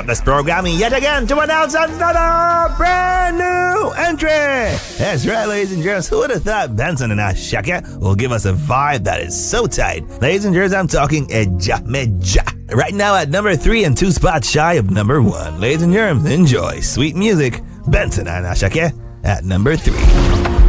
interrupt this programming yet again to announce another brand new entry. That's right, ladies and germs. Who would have thought Benson and Ashaka will give us a vibe that is so tight? Ladies and germs, I'm talking Eja Meja. Right now at number 3 and 2 spots shy of number 1. Ladies and germs, enjoy sweet music. Benson and Ashaka at number 3.